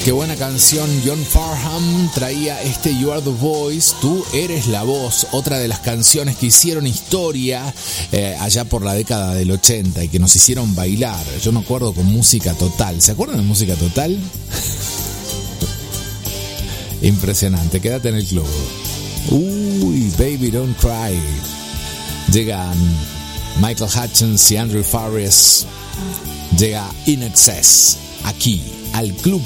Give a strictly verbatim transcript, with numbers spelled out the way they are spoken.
Qué buena canción. John Farnham traía este You Are the Voice, Tú Eres la Voz, otra de las canciones que hicieron historia eh, allá por la década del ochenta y que nos hicieron bailar. Yo me acuerdo con Música Total. ¿Se acuerdan de Música Total? Impresionante, quédate en el club. Uy, Baby Don't Cry. Llegan Michael Hutchence y Andrew Faris. Llega In Excess, aquí al Club